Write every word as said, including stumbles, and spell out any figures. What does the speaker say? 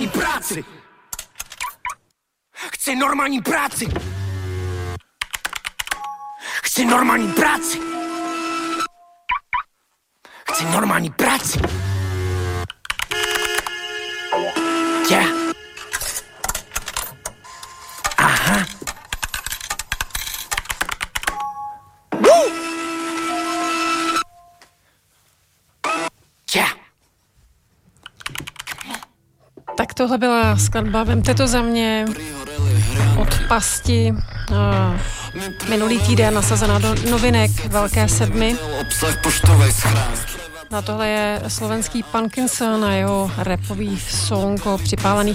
normální práci. Chci normální práci. Chci normální práci. Chci normální práci. Yeah. Aha. Woo. Yeah. Tak tohle byla skladba Vemte to za mě od Pasti. Minulý týden nasazená do novinek Velké sedmi. A tohle je slovenský Punkinson a jeho rapový song o připálených